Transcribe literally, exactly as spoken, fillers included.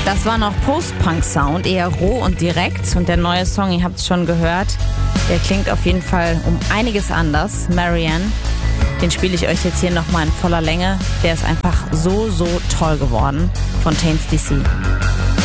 Das war noch Post-Punk-Sound, eher roh und direkt. Und der neue Song, ihr habt es schon gehört, der klingt auf jeden Fall um einiges anders. Marianne, den spiele ich euch jetzt hier nochmal in voller Länge. Der ist einfach so, so toll geworden. Fontaines D C.